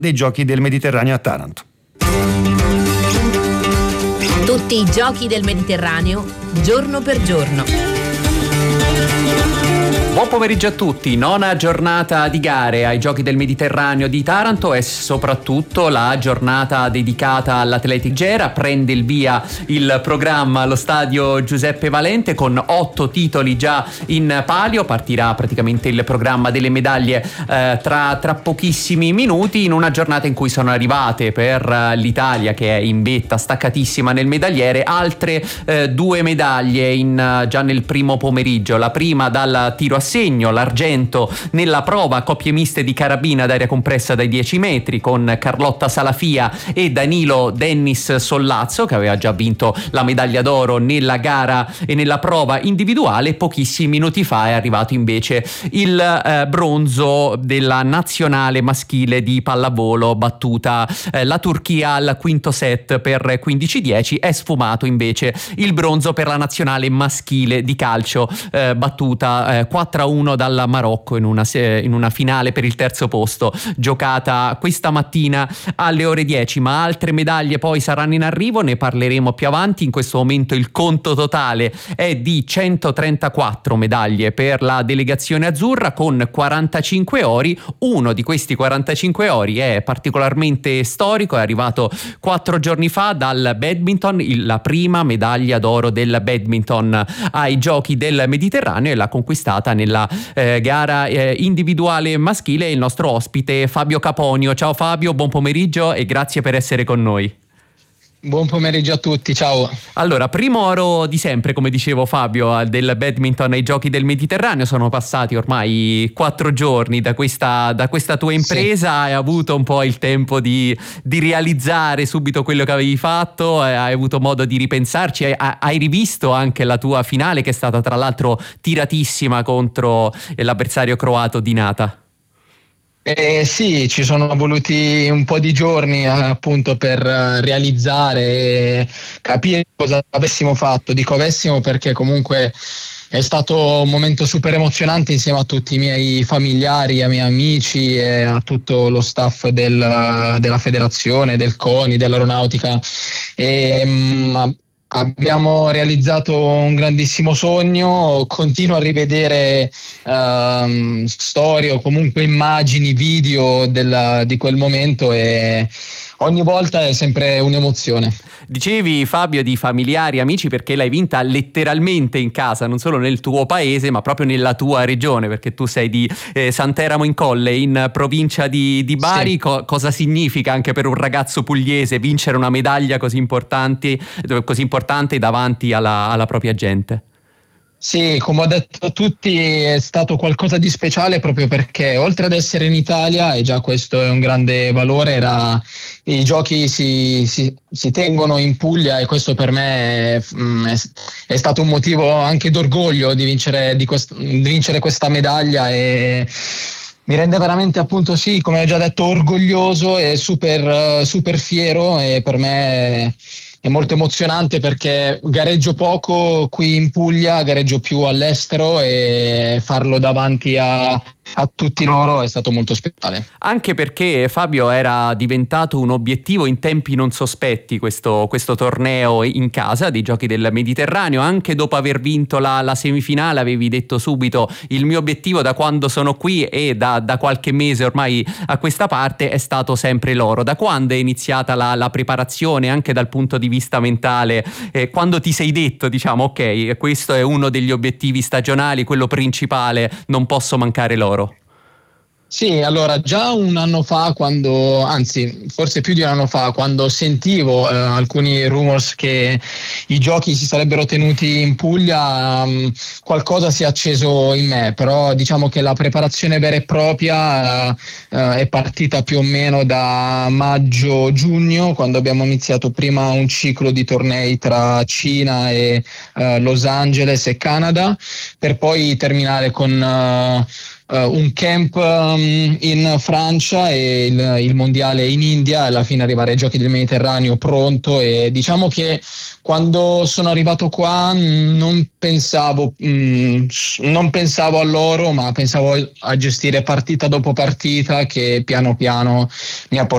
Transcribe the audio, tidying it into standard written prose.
dei Giochi del Mediterraneo a Taranto. Tutti i giochi del Mediterraneo, giorno per giorno. Buon pomeriggio a tutti. Nona giornata di gare ai Giochi del Mediterraneo di Taranto e soprattutto la giornata dedicata all'Athletic Gera. Prende il via il programma allo stadio Giuseppe Valente con 8 titoli già in palio. Partirà praticamente il programma delle medaglie tra pochissimi minuti, in una giornata in cui sono arrivate per l'Italia, che è in vetta staccatissima nel medagliere, altre 2 medaglie già nel primo pomeriggio. La prima dal tiro a segno, l'argento nella prova a coppie miste di carabina ad aria compressa dai 10 metri con Carlotta Salafia e Danilo Dennis Sollazzo, che aveva già vinto la medaglia d'oro nella gara e nella prova individuale. Pochissimi minuti fa è arrivato invece il bronzo della nazionale maschile di pallavolo, battuta la Turchia al quinto set per 15-10. È sfumato invece il bronzo per la nazionale maschile di calcio, battuta 4-1 dal Marocco in una finale per il terzo posto, giocata questa mattina alle ore 10. Ma altre medaglie poi saranno in arrivo, ne parleremo più avanti. In questo momento il conto totale è di 134 medaglie per la delegazione azzurra, con 45 ori. Uno di questi 45 ori è particolarmente storico, è arrivato 4 giorni fa dal badminton, la prima medaglia d'oro del badminton ai Giochi del Mediterraneo, e l'ha conquistata nella gara individuale maschile il nostro ospite Fabio Caponio. Ciao Fabio, buon pomeriggio e grazie per essere con noi. Buon pomeriggio a tutti, ciao. Allora, primo oro di sempre, come dicevo Fabio, del badminton ai Giochi del Mediterraneo. Sono passati ormai 4 giorni da questa tua impresa. Sì. Hai avuto un po' il tempo di realizzare subito quello che avevi fatto, hai avuto modo di ripensarci, hai rivisto anche la tua finale, che è stata tra l'altro tiratissima contro l'avversario croato di Nata. Sì, ci sono voluti un po' di giorni appunto per realizzare e capire cosa avessimo fatto. Dico avessimo perché comunque è stato un momento super emozionante insieme a tutti i miei familiari, ai miei amici e a tutto lo staff della federazione, del CONI, dell'aeronautica. Abbiamo realizzato un grandissimo sogno. Continuo a rivedere storie o comunque immagini, video di quel momento, e ogni volta è sempre un'emozione. Dicevi Fabio di familiari, amici, perché l'hai vinta letteralmente in casa, non solo nel tuo paese ma proprio nella tua regione, perché tu sei di Santeramo in Colle, in provincia di Bari. Sì. Cosa significa anche per un ragazzo pugliese vincere una medaglia così importante davanti alla propria gente? Sì, come ho detto a tutti, è stato qualcosa di speciale proprio perché oltre ad essere in Italia, e già questo è un grande valore, i giochi si tengono in Puglia, e questo per me è stato un motivo anche d'orgoglio di vincere questa medaglia, e mi rende veramente, appunto, sì, come ho già detto, orgoglioso e super fiero, e per me è molto emozionante perché gareggio poco qui in Puglia, gareggio più all'estero, e farlo davanti a tutti loro è stato molto speciale. Anche perché Fabio era diventato un obiettivo in tempi non sospetti questo torneo in casa dei Giochi del Mediterraneo. Anche dopo aver vinto la semifinale avevi detto subito: il mio obiettivo da quando sono qui e da qualche mese ormai a questa parte è stato sempre l'oro. Da quando è iniziata la preparazione anche dal punto di vista mentale? Quando ti sei detto, diciamo, ok, questo è uno degli obiettivi stagionali, quello principale, non posso mancare l'oro? Sì, allora già un anno fa, anzi forse più di un anno fa, quando sentivo alcuni rumors che i giochi si sarebbero tenuti in Puglia, qualcosa si è acceso in me, però diciamo che la preparazione vera e propria è partita più o meno da maggio-giugno, quando abbiamo iniziato prima un ciclo di tornei tra Cina e Los Angeles e Canada, per poi terminare con un camp in Francia e il mondiale in India, e alla fine arrivare ai Giochi del Mediterraneo pronto. E diciamo che quando sono arrivato qua non pensavo all'oro, ma pensavo a gestire partita dopo partita, che piano piano mi ha portato